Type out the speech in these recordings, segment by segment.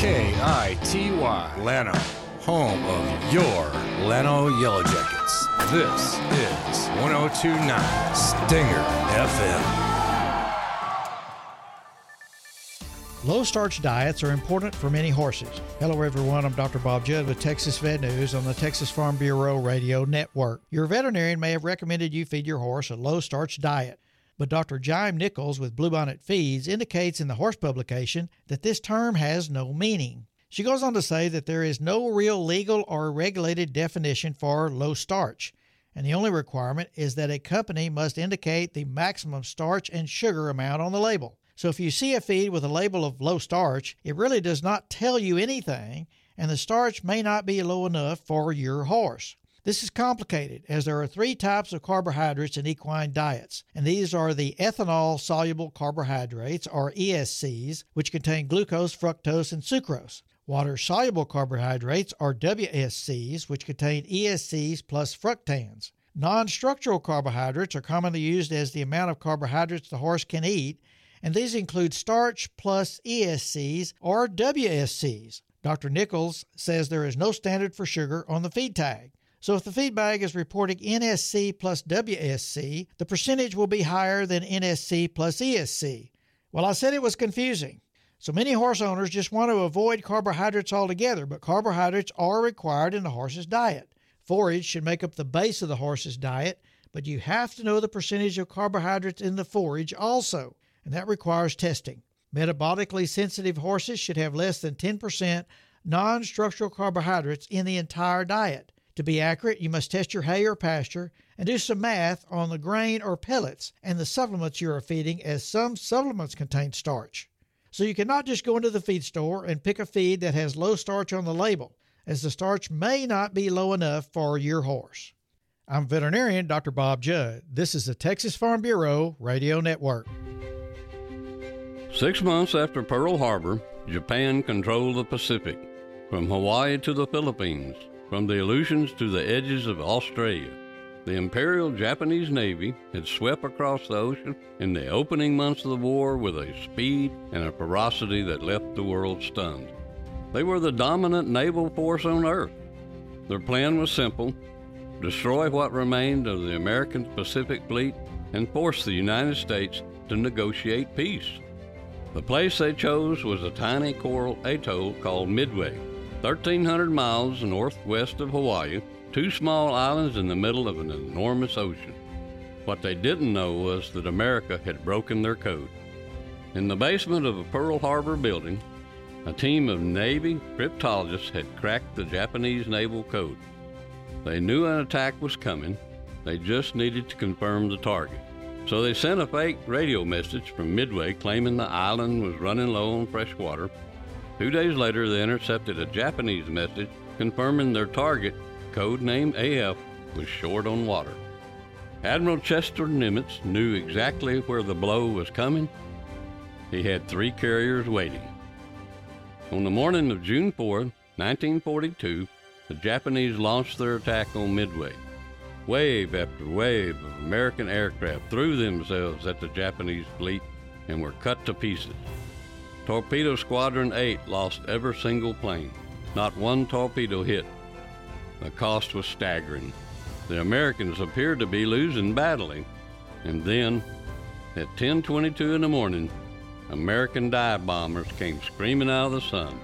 KITY, Llano, home of your Llano Yellow Jackets. This is 102.9 Stinger FM. Low-starch diets are important for many horses. Hello, everyone. I'm Dr. Bob Judd with Texas Vet News on the Texas Farm Bureau Radio Network. Your veterinarian may have recommended you feed your horse a low-starch diet, but Dr. Jime Nichols with Bluebonnet Feeds indicates in the horse publication that this term has no meaning. She goes on to say that there is no real legal or regulated definition for low-starch, and the only requirement is that a company must indicate the maximum starch and sugar amount on the label. So if you see a feed with a label of low starch, it really does not tell you anything, and the starch may not be low enough for your horse. This is complicated, as there are 3 types of carbohydrates in equine diets, and these are the ethanol-soluble carbohydrates, or ESCs, which contain glucose, fructose, and sucrose. Water-soluble carbohydrates, or WSCs, which contain ESCs plus fructans. Non-structural carbohydrates are commonly used as the amount of carbohydrates the horse can eat, and these include starch plus ESCs or WSCs. Dr. Nichols says there is no standard for sugar on the feed tag. So if the feed bag is reporting NSC plus WSC, the percentage will be higher than NSC plus ESC. Well, I said it was confusing. So many horse owners just want to avoid carbohydrates altogether, but carbohydrates are required in the horse's diet. Forage should make up the base of the horse's diet, but you have to know the percentage of carbohydrates in the forage also, and that requires testing. Metabolically sensitive horses should have less than 10% non-structural carbohydrates in the entire diet. To be accurate, you must test your hay or pasture and do some math on the grain or pellets and the supplements you are feeding, as some supplements contain starch. So you cannot just go into the feed store and pick a feed that has low starch on the label, as the starch may not be low enough for your horse. I'm veterinarian Dr. Bob Judd. This is the Texas Farm Bureau Radio Network. 6 months after Pearl Harbor, Japan controlled the Pacific, from Hawaii to the Philippines, from the Aleutians to the edges of Australia. The Imperial Japanese Navy had swept across the ocean in the opening months of the war with a speed and a ferocity that left the world stunned. They were the dominant naval force on Earth. Their plan was simple: destroy what remained of the American Pacific Fleet and force the United States to negotiate peace. The place they chose was a tiny coral atoll called Midway, 1,300 miles northwest of Hawaii, 2 small islands in the middle of an enormous ocean. What they didn't know was that America had broken their code. In the basement of a Pearl Harbor building, a team of Navy cryptologists had cracked the Japanese naval code. They knew an attack was coming. They just needed to confirm the target. So they sent a fake radio message from Midway claiming the island was running low on fresh water. 2 days later, they intercepted a Japanese message confirming their target, codenamed AF, was short on water. Admiral Chester Nimitz knew exactly where the blow was coming. He had 3 carriers waiting. On the morning of June 4, 1942, the Japanese launched their attack on Midway. Wave after wave of American aircraft threw themselves at the Japanese fleet and were cut to pieces. Torpedo Squadron 8 lost every single plane. Not one torpedo hit. The cost was staggering. The Americans appeared to be losing badly. And then, at 10:22 in the morning, American dive bombers came screaming out of the sun.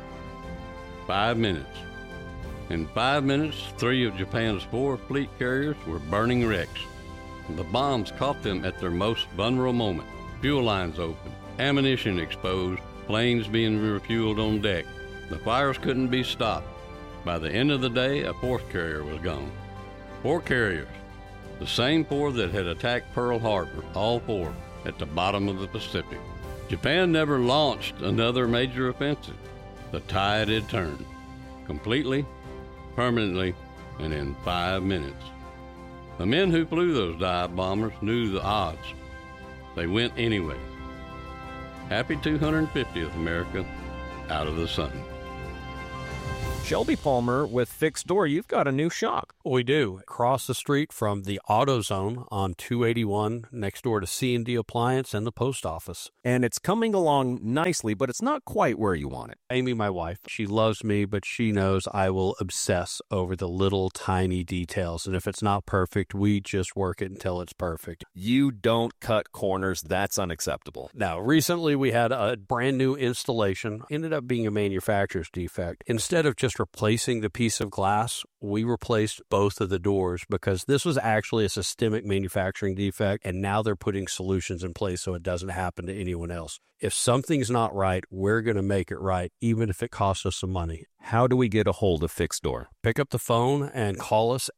5 minutes. In 5 minutes, 3 of Japan's 4 fleet carriers were burning wrecks. The bombs caught them at their most vulnerable moment. Fuel lines open, ammunition exposed, planes being refueled on deck. The fires couldn't be stopped. By the end of the day, a 4th carrier was gone. 4 carriers, the same 4 that had attacked Pearl Harbor, all 4 at the bottom of the Pacific. Japan never launched another major offensive. The tide had turned, completely, permanently, and in 5 minutes. The men who flew those dive bombers knew the odds. They went anyway. Happy 250th America, out of the sun. Shelby Palmer with Fixed Door, you've got a new shop. We do. Across the street from the AutoZone on 281, next door to C&D Appliance and the post office. And it's coming along nicely, but it's not quite where you want it. Amy, my wife, she loves me, but she knows I will obsess over the little tiny details. And if it's not perfect, we just work it until it's perfect. You don't cut corners. That's unacceptable. Now, recently we had a brand new installation. Ended up being a manufacturer's defect. Instead of just replacing the piece of glass, we replaced both of the doors because this was actually a systemic manufacturing defect, and now they're putting solutions in place so it doesn't happen to anyone else. If something's not right, we're going to make it right, even if it costs us some money. How do we get a hold of Fixed Door? Pick up the phone and call us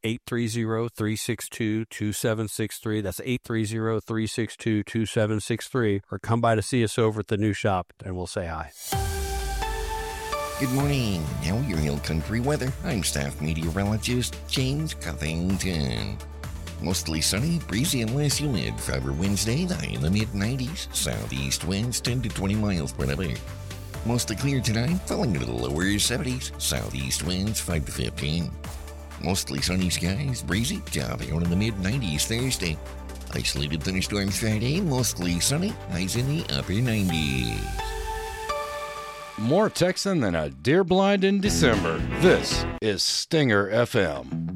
830-362-2763. That's 830-362-2763. Or come by to see us over at the new shop, and we'll say hi. Good morning. Now your Hill Country weather. I'm staff meteorologist James Covington. Mostly sunny, breezy, and less humid. For Wednesday, the high in the mid-90s. Southeast winds 10 to 20 miles per hour. Mostly clear tonight, falling to the lower 70s. Southeast winds 5 to 15. Mostly sunny skies, breezy, topping out in the mid-90s Thursday. Isolated thunderstorms Friday, mostly sunny, highs in the upper 90s. More Texan than a deer blind in December. This is Stinger FM.